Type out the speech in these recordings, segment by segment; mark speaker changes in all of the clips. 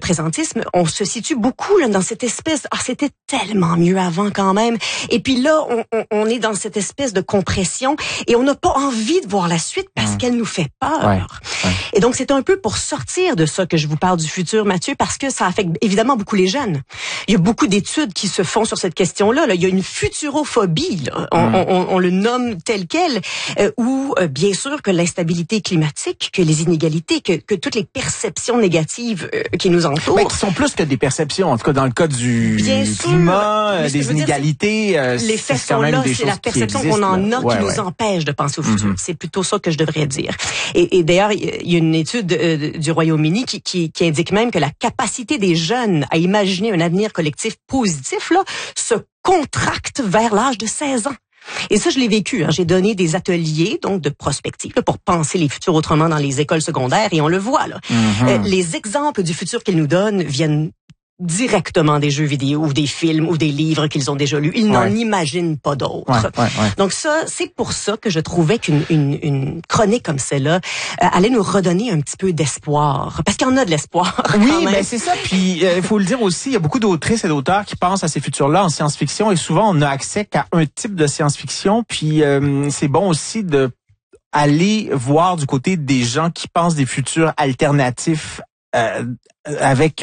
Speaker 1: présentisme, on se situe beaucoup là dans cette espèce, c'était tellement mieux avant quand même. Et puis là, on est dans cette espèce de compression et on n'a pas envie de voir la suite parce qu'elle nous fait peur.
Speaker 2: Ouais.
Speaker 1: Et donc c'est un peu pour sortir de ça que je vous parle du futur, Mathieu, parce que ça affecte évidemment beaucoup les jeunes. Il y a beaucoup d'études qui se font sur cette question-là. Là. Il y a une futurophobie, là. On le nomme tel quel, où bien sûr que l'instabilité climatique, que les inégalités, que toutes les perceptions négatives qui nous entourent.
Speaker 2: Mais qui sont plus que des perceptions, en tout cas dans le cas du climat, des inégalités.
Speaker 1: Les faits sont là, c'est la perception qu'on en a qui nous empêche de penser au futur. C'est plutôt ça que je devrais dire. Et d'ailleurs, il y a une étude du Royaume-Uni qui indique même que la capacité des jeunes à imaginer un avenir collectif positif là se contracte vers l'âge de 16 ans. Et ça, je l'ai vécu. J'ai donné des ateliers donc de prospective là, pour penser les futurs autrement dans les écoles secondaires et on le voit là. Les exemples du futur qu'ils nous donnent viennent directement des jeux vidéo ou des films ou des livres qu'ils ont déjà lus. Ils n'en imaginent pas d'autres. Donc ça, c'est pour ça que je trouvais qu'une chronique comme celle-là allait nous redonner un petit peu d'espoir. Parce qu'il y en a de l'espoir.
Speaker 2: Oui, mais c'est ça. Puis il faut le dire aussi, il y a beaucoup d'autrices et d'auteurs qui pensent à ces futurs-là en science-fiction et souvent on n'a accès qu'à un type de science-fiction. Puis c'est bon aussi de aller voir du côté des gens qui pensent des futurs alternatifs avec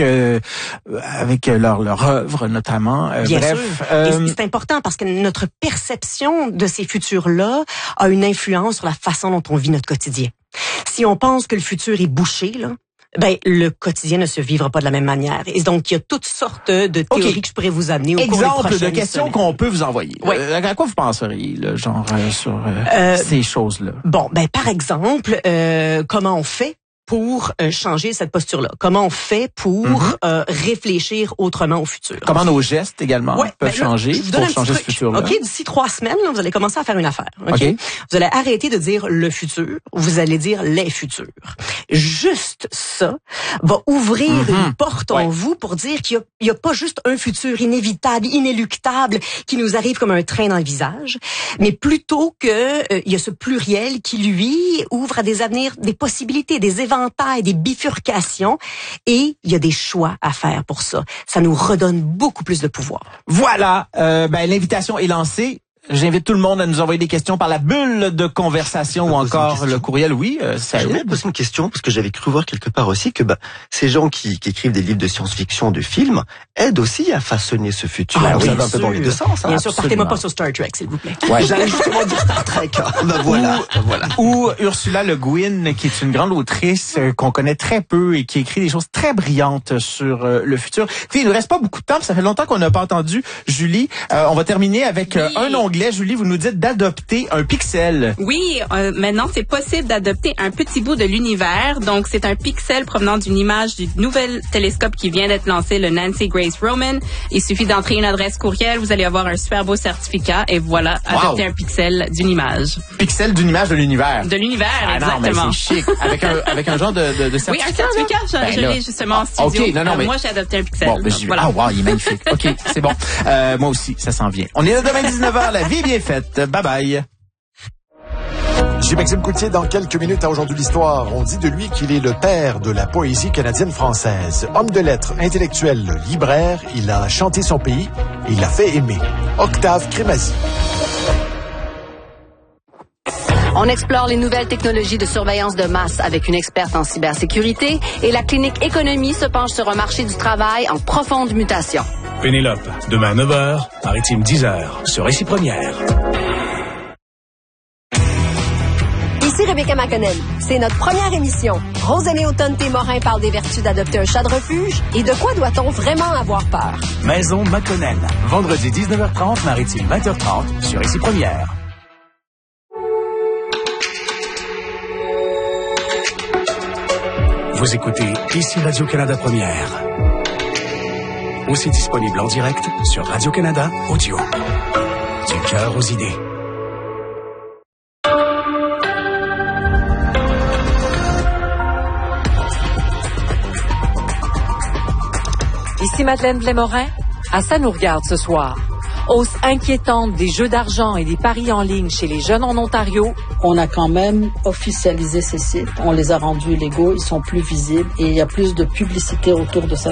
Speaker 2: leur œuvre notamment.
Speaker 1: Bien sûr. Et c'est important parce que notre perception de ces futurs-là a une influence sur la façon dont on vit notre quotidien. Si on pense que le futur est bouché, là, le quotidien ne se vivra pas de la même manière. Et donc, il y a toutes sortes de théories que je pourrais vous amener au cours des prochaines
Speaker 2: Exemple de questions qu'on peut vous envoyer. À quoi vous penseriez, là, genre, sur ces choses-là?
Speaker 1: Bon, par exemple, comment on fait pour changer cette posture-là? Comment on fait pour réfléchir autrement au futur?
Speaker 2: Comment nos gestes également peuvent changer pour changer ce futur-là?
Speaker 1: OK, d'ici 3 semaines, là, vous allez commencer à faire une affaire. OK? Vous allez arrêter de dire le futur, vous allez dire les futurs. Juste ça va ouvrir une porte en vous pour dire qu'il y a pas juste un futur inévitable, inéluctable, qui nous arrive comme un train dans le visage, mais plutôt que il y a ce pluriel qui, lui, ouvre à des avenirs, des possibilités, des éventails, des bifurcations, et il y a des choix à faire pour ça. Ça nous redonne beaucoup plus de pouvoir.
Speaker 2: Voilà, l'invitation est lancée. J'invite tout le monde à nous envoyer des questions par la bulle de conversation ou encore le courriel. Oui, ça
Speaker 3: je voulais poser une question parce que j'avais cru voir quelque part aussi que ces gens qui écrivent des livres de science-fiction, de films, aident aussi à façonner ce futur.
Speaker 2: Ah, oui,
Speaker 3: ça va un peu dans les deux sens.
Speaker 1: Bien sûr, partez-moi pas sur Star Trek, s'il vous plaît.
Speaker 3: Ouais. J'allais justement dire Star Trek. Voilà.
Speaker 2: Ou Ursula Le Guin, qui est une grande autrice qu'on connaît très peu et qui écrit des choses très brillantes sur le futur. Puis, il ne reste pas beaucoup de temps, ça fait longtemps qu'on n'a pas entendu Julie. On va terminer avec un onglet. Julie, vous nous dites d'adopter un pixel.
Speaker 4: Oui, maintenant, c'est possible d'adopter un petit bout de l'univers. Donc, c'est un pixel provenant d'une image du nouvel télescope qui vient d'être lancé, le Nancy Grace Roman. Il suffit d'entrer une adresse courriel, vous allez avoir un super beau certificat et voilà, adopter un pixel d'une image.
Speaker 2: Pixel d'une image de l'univers.
Speaker 4: De l'univers, exactement.
Speaker 2: Non, mais c'est chic. Avec un genre de certificat.
Speaker 4: Oui, un certificat, je l'ai justement en studio.
Speaker 2: OK, non, mais
Speaker 4: moi, j'ai adopté un pixel.
Speaker 2: Bon, voilà. Wow, il est magnifique. OK, c'est bon. Moi aussi, ça s'en vient. On est là demain 19h, la vie bien faite. Bye bye.
Speaker 5: J'ai Maxime Coutier dans quelques minutes à Aujourd'hui l'Histoire. On dit de lui qu'il est le père de la poésie canadienne-française. Homme de lettres, intellectuel, libraire, il a chanté son pays et il l'a fait aimer. Octave Crémazie.
Speaker 6: On explore les nouvelles technologies de surveillance de masse avec une experte en cybersécurité et la clinique Économie se penche sur un marché du travail en profonde mutation.
Speaker 7: Pénélope, demain à 9h, Maritime 10h, sur Récit Première.
Speaker 8: Ici Rebecca McConnell. C'est notre première émission. Rosalie Automne-Témorin parle des vertus d'adopter un chat de refuge et de quoi doit-on vraiment avoir peur.
Speaker 7: Maison McConnell, vendredi 19h30, Maritime 20h30, sur Récit Première. Vous écoutez ici Radio-Canada Première. Aussi disponible en direct sur Radio-Canada Audio. Du cœur aux idées.
Speaker 9: Ici Madeleine Blais-Morin. À ça nous regarde ce soir. Hausse inquiétante des jeux d'argent et des paris en ligne chez les jeunes en Ontario.
Speaker 10: On a quand même officialisé ces sites. On les a rendus légaux, ils sont plus visibles et il y a plus de publicité autour de ça.